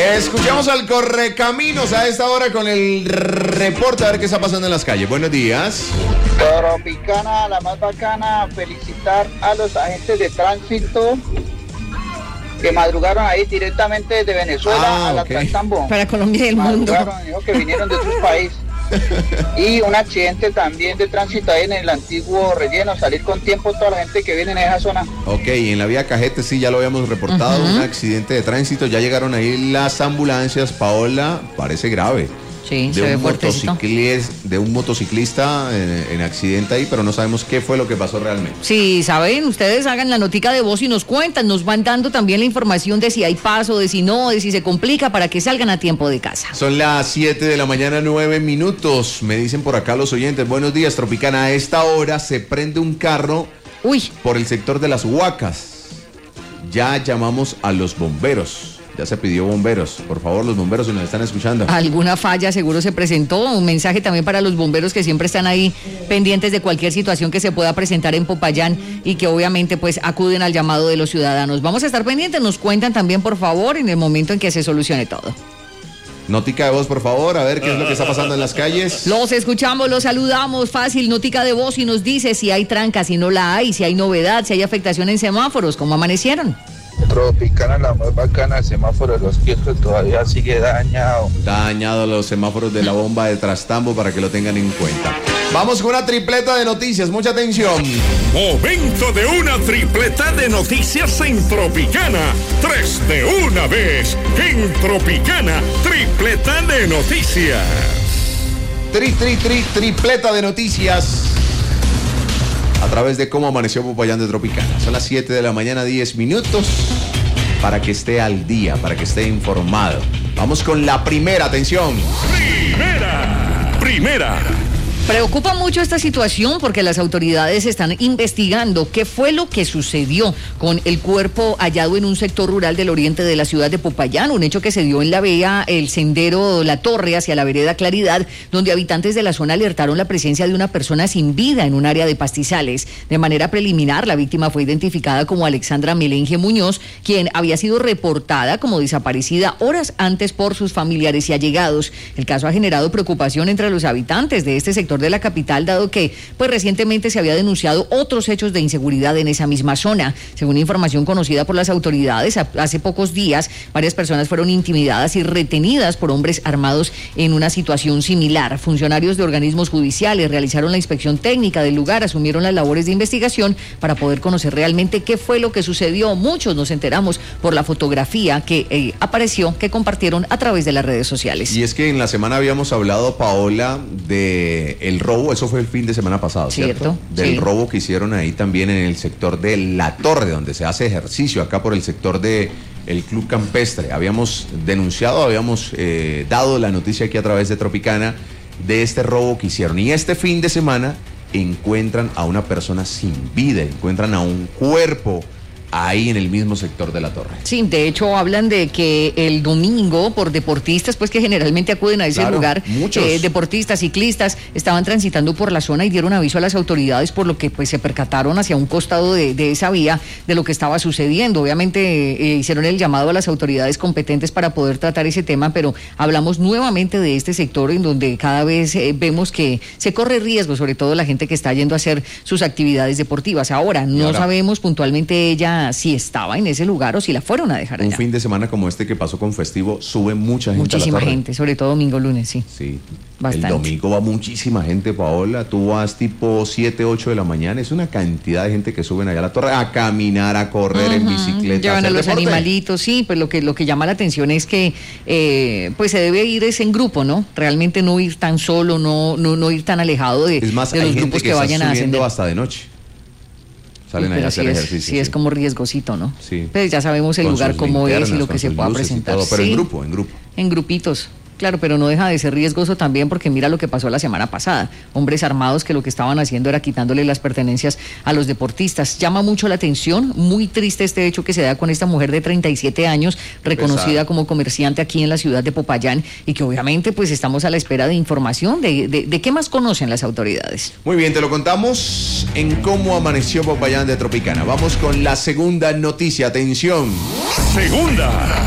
Escuchamos al Correcaminos a esta hora con el reporte a ver qué está pasando en las calles. Buenos días. Tropicana, la más bacana, felicitar a los agentes de tránsito que madrugaron ahí directamente desde Venezuela a la Trastambo. Para Colombia y el mundo. Dijo que vinieron de otros países. Y un accidente también de tránsito ahí en el antiguo relleno, salir con tiempo toda la gente que viene en esa zona. Ok, en la vía Cajete sí, ya lo habíamos reportado, un accidente de tránsito, ya llegaron ahí las ambulancias, Paola, parece grave. Sí, se ve fuertecito. De un motociclista en accidente ahí, pero no sabemos qué fue lo que pasó realmente. Sí, saben, ustedes hagan la notica de voz y nos cuentan, nos van dando también la información de si hay paso, de si no, de si se complica, para que salgan a tiempo de casa. Son las 7 de la mañana, 9 minutos. Me dicen por acá los oyentes, buenos días, Tropicana. A esta hora se prende un carro por el sector de las Huacas. Ya llamamos a los bomberos. Ya se pidió bomberos. Por favor, los bomberos, si nos están escuchando. Alguna falla seguro se presentó. Un mensaje también para los bomberos que siempre están ahí pendientes de cualquier situación que se pueda presentar en Popayán y que obviamente pues acuden al llamado de los ciudadanos. Vamos a estar pendientes. Nos cuentan también, por favor, en el momento en que se solucione todo. Notica de voz, por favor, a ver qué es lo que está pasando en las calles. Los escuchamos, los saludamos, fácil, notica de voz y nos dice si hay tranca, si no la hay, si hay novedad, si hay afectación en semáforos, cómo amanecieron. Tropicana, la más bacana, el semáforo de los kioscos todavía sigue dañado. Dañado los semáforos de la bomba de Trastambo para que lo tengan en cuenta. Vamos con una tripleta de noticias, mucha atención. Momento de una tripleta de noticias en Tropicana. 3 de una vez en Tropicana, tripleta de noticias. Tripleta de noticias. A través de cómo amaneció Popayán de Tropicana. Son las 7 de la mañana, 10 minutos, para que esté al día, para que esté informado. Vamos con la primera, atención. Primera. Preocupa mucho esta situación porque las autoridades están investigando qué fue lo que sucedió con el cuerpo hallado en un sector rural del oriente de la ciudad de Popayán, un hecho que se dio en la vía El Sendero La Torre hacia la vereda Claridad, donde habitantes de la zona alertaron la presencia de una persona sin vida en un área de pastizales. De manera preliminar, la víctima fue identificada como Alexandra Melenge Muñoz, quien había sido reportada como desaparecida horas antes por sus familiares y allegados. El caso ha generado preocupación entre los habitantes de este sector de la capital, dado que pues recientemente se había denunciado otros hechos de inseguridad en esa misma zona. Según información conocida por las autoridades, hace pocos días varias personas fueron intimidadas y retenidas por hombres armados en una situación similar. Funcionarios de organismos judiciales realizaron la inspección técnica del lugar, asumieron las labores de investigación para poder conocer realmente qué fue lo que sucedió. Muchos nos enteramos por la fotografía que apareció, que compartieron a través de las redes sociales. Y es que en la semana habíamos hablado, Paola, de el robo, eso fue el fin de semana pasado, ¿cierto? Del robo que hicieron ahí también en el sector de La Torre, donde se hace ejercicio, acá por el sector de el Club Campestre. Habíamos denunciado, habíamos dado la noticia aquí a través de Tropicana de este robo que hicieron. Y este fin de semana encuentran a una persona sin vida, encuentran a un cuerpo ahí en el mismo sector de La Torre. Sí, de hecho hablan de que el domingo por deportistas, pues que generalmente acuden a ese lugar, deportistas, ciclistas, estaban transitando por la zona y dieron aviso a las autoridades, por lo que pues se percataron hacia un costado de esa vía de lo que estaba sucediendo. Obviamente hicieron el llamado a las autoridades competentes para poder tratar ese tema, pero hablamos nuevamente de este sector en donde cada vez vemos que se corre riesgo, sobre todo la gente que está yendo a hacer sus actividades deportivas. Ahora, no sabemos puntualmente ella si estaba en ese lugar o si la fueron a dejar allá. Un fin de semana como este que pasó con festivo, sube mucha gente. Muchísima a La Torre. gente, sobre todo domingo, lunes, sí. Sí. Bastante. El domingo va muchísima gente, Paola. Tú vas tipo 7, 8 de la mañana. Es una cantidad de gente que suben allá a La Torre a caminar, a correr en bicicleta. Llevan a los deporte. Animalitos, sí. Pues lo que llama la atención es que pues se debe ir en grupo, ¿no? Realmente no ir tan solo, no ir tan alejado de los grupos que vayan a ascender. Hasta de noche. Salen allá a hacer ejercicio. Sí, es como riesgosito, ¿no? Sí. Pues ya sabemos el lugar cómo es y lo que se pueda presentar. Todo, pero en grupo. En grupitos. Claro, pero no deja de ser riesgoso también porque mira lo que pasó la semana pasada. Hombres armados que lo que estaban haciendo era quitándole las pertenencias a los deportistas. Llama mucho la atención, muy triste este hecho que se da con esta mujer de 37 años, reconocida como comerciante aquí en la ciudad de Popayán y que obviamente pues estamos a la espera de información de qué más conocen las autoridades. Muy bien, te lo contamos en cómo amaneció Popayán de Tropicana. Vamos con la segunda noticia, atención. Segunda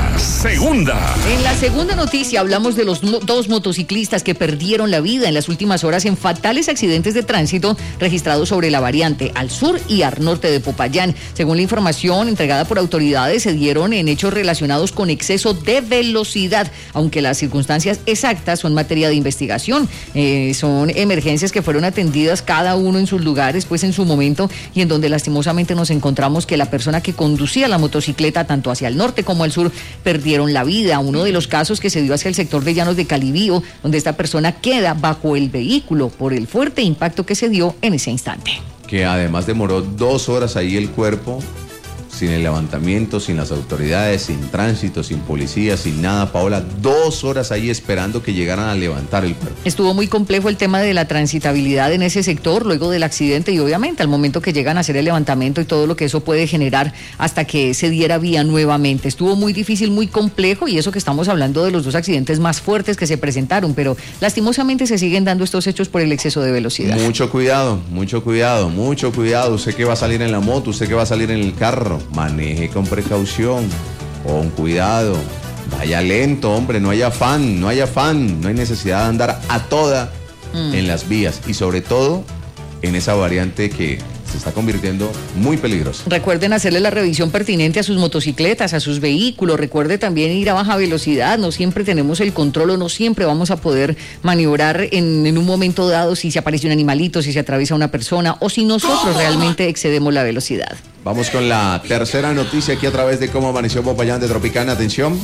segunda. En la segunda noticia hablamos de los dos motociclistas que perdieron la vida en las últimas horas en fatales accidentes de tránsito registrados sobre la variante al sur y al norte de Popayán. Según la información entregada por autoridades, se dieron en hechos relacionados con exceso de velocidad, aunque las circunstancias exactas son materia de investigación. Son emergencias que fueron atendidas cada uno en sus lugares, pues en su momento, y en donde lastimosamente nos encontramos que la persona que conducía la motocicleta tanto hacia el norte como al sur perdieron la vida. Uno de los casos que se dio hacia el sector de Llanos de Calibío, donde esta persona queda bajo el vehículo por el fuerte impacto que se dio en ese instante. Que además demoró 2 horas ahí el cuerpo, sin el levantamiento, sin las autoridades, sin tránsito, sin policía, sin nada. Paola, 2 horas ahí esperando que llegaran a levantar el cuerpo. Estuvo muy complejo el tema de la transitabilidad en ese sector luego del accidente y obviamente al momento que llegan a hacer el levantamiento y todo lo que eso puede generar hasta que se diera vía nuevamente. Estuvo muy difícil, muy complejo, y eso que estamos hablando de los 2 accidentes más fuertes que se presentaron, pero lastimosamente se siguen dando estos hechos por el exceso de velocidad. Mucho cuidado, mucho cuidado, mucho cuidado. Usted que va a salir en la moto, usted que va a salir en el carro, maneje con precaución, con cuidado, vaya lento, hombre, no hay afán, no hay necesidad de andar a toda en las vías y sobre todo en esa variante que se está convirtiendo muy peligrosa. Recuerden hacerle la revisión pertinente a sus motocicletas, a sus vehículos. Recuerde también ir a baja velocidad. No siempre tenemos el control o no siempre vamos a poder maniobrar en un momento dado si se aparece un animalito, si se atraviesa una persona o si nosotros realmente excedemos la velocidad. Vamos con la tercera noticia aquí a través de Cómo Amaneció Popayán de Tropicana. Atención.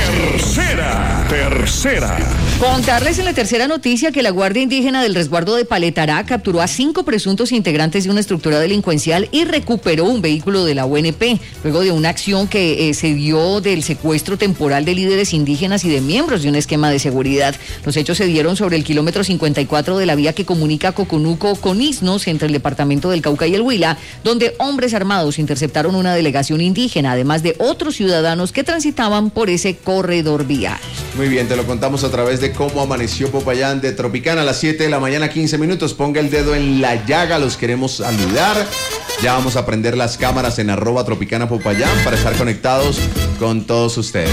Tercera. Contarles en la tercera noticia que la Guardia Indígena del Resguardo de Paletará capturó a 5 presuntos integrantes de una estructura delincuencial y recuperó un vehículo de la UNP, luego de una acción que se dio del secuestro temporal de líderes indígenas y de miembros de un esquema de seguridad. Los hechos se dieron sobre el kilómetro 54 de la vía que comunica Coconuco con Isnos, entre el departamento del Cauca y el Huila, donde hombres armados interceptaron una delegación indígena, además de otros ciudadanos que transitaban por ese corredor vial. Muy bien, te lo contamos a través de Cómo Amaneció Popayán de Tropicana a las 7 de la mañana, 15 minutos. Ponga el dedo en la llaga, los queremos saludar. Ya vamos a prender las cámaras en @Tropicana Popayán para estar conectados con todos ustedes.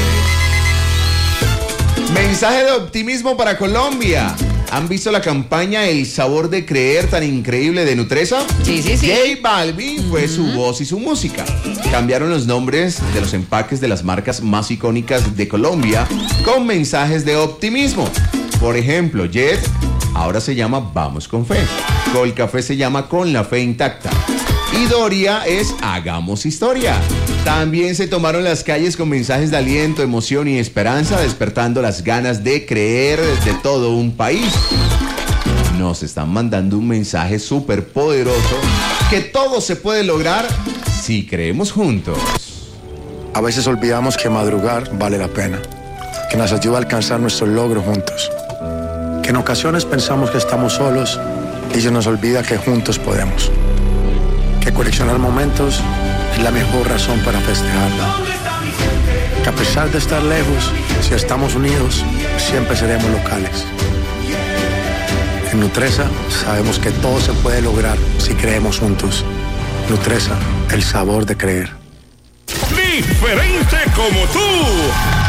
Mensaje de optimismo para Colombia. ¿Han visto la campaña El Sabor de Creer tan increíble de Nutresa? Sí. J Balvin fue su voz y su música. Cambiaron los nombres de los empaques de las marcas más icónicas de Colombia con mensajes de optimismo. Por ejemplo, Jet ahora se llama Vamos con Fe. Colcafé se llama Con la Fe Intacta. Y Doria es Hagamos Historia. También se tomaron las calles con mensajes de aliento, emoción y esperanza, despertando las ganas de creer de todo un país. Nos están mandando un mensaje súper poderoso que todo se puede lograr si creemos juntos. A veces olvidamos que madrugar vale la pena, que nos ayuda a alcanzar nuestros logros juntos, que en ocasiones pensamos que estamos solos y se nos olvida que juntos podemos, que coleccionar momentos es la mejor razón para festejarla, que a pesar de estar lejos, si estamos unidos, siempre seremos locales. En Nutresa sabemos que todo se puede lograr si creemos juntos. Nutresa, el sabor de creer. Diferente como tú.